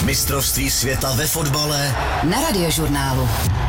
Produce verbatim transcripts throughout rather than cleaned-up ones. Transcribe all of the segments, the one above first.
Mistrovství světa ve fotbale na Radiožurnálu.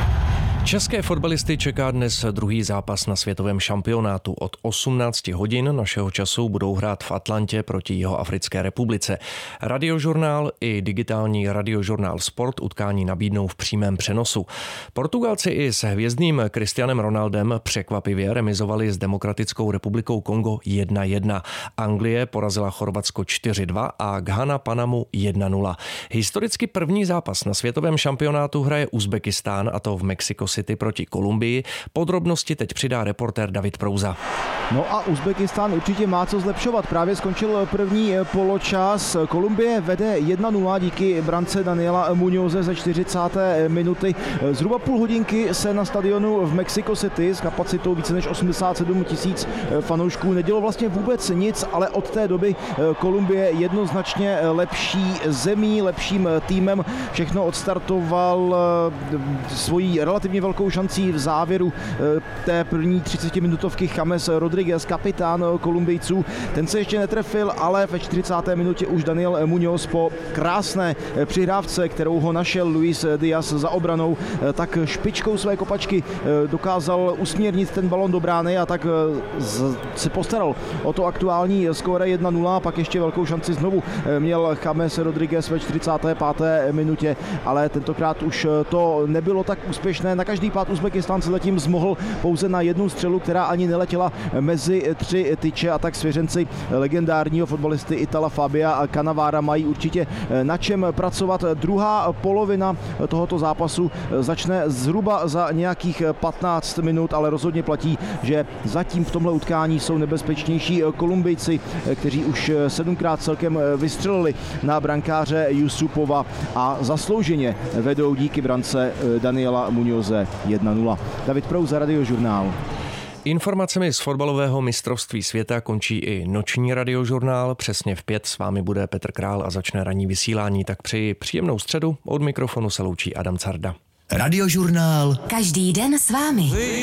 České fotbalisty čeká dnes druhý zápas na světovém šampionátu. Od osmnáct hodin našeho času budou hrát v Atlantě proti Jihoafrické republice. Radiožurnál i digitální Radiožurnál Sport utkání nabídnou v přímém přenosu. Portugalci i s hvězdným Cristianem Ronaldem překvapivě remizovali s Demokratickou republikou Kongo jedna jedna. Anglie porazila Chorvatsko čtyři dva a Ghana Panamu jedna nula. Historicky první zápas na světovém šampionátu hraje Uzbekistán, a to v Mexico City proti Kolumbii. Podrobnosti teď přidá reportér David Prouza. No a Uzbekistán určitě má co zlepšovat. Právě skončil první poločas. Kolumbie vede jedna nula díky brance Daniela Muñoze ze čtyřicáté minuty. Zhruba půl hodinky se na stadionu v Mexico City s kapacitou více než osmdesát sedm tisíc fanoušků nedělo vlastně vůbec nic, ale od té doby Kolumbie jednoznačně lepší zemí, lepším týmem. Všechno odstartoval svojí relativně velkou šancí v závěru té první třicetiminutovky James Rodriguez, kapitán Kolumbijců. Ten se ještě netrefil, ale ve čtyřicáté minutě už Daniel Muñoz po krásné přihrávce, kterou ho našel Luis Díaz za obranou, tak špičkou své kopačky dokázal usměrnit ten balon do brány a tak se postaral o to aktuální skóre jedna nula. A pak ještě velkou šanci znovu měl James Rodriguez ve čtyřicáté páté minutě, ale tentokrát už to nebylo tak úspěšné. Na každý pád Uzbekistán se zatím zmohl pouze na jednu střelu, která ani neletěla mezi tři tyče, a tak svěřenci legendárního fotbalisty Itala Fabia Cannavara mají určitě na čem pracovat. Druhá polovina tohoto zápasu začne zhruba za nějakých patnáct minut, ale rozhodně platí, že zatím v tomhle utkání jsou nebezpečnější Kolumbijci, kteří už sedmkrát celkem vystřelili na brankáře Yusupova a zaslouženě vedou díky brance Daniela Muñoze jedna nula. David Prouza, Radiožurnál. Informacemi z fotbalového mistrovství světa končí i noční Radiožurnál. Přesně v pět s vámi bude Petr Král a začne ranní vysílání. Tak přeji příjemnou středu. Od mikrofonu se loučí Adam Carda. Radiožurnál. Každý den s vámi.